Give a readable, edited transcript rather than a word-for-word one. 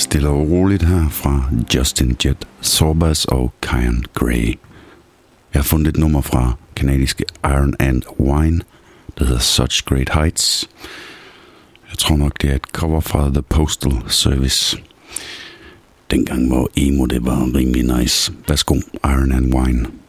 Stille og roligt her fra Justin Jet, Sorbas og Kyan Gray. Jeg har fundet et nummer fra kanadiske Iron and Wine, der hedder Such Great Heights. Jeg tror nok, det er et cover fra The Postal Service. Dengang hvor emo det var rimelig nice. Værsgo, Iron and Wine.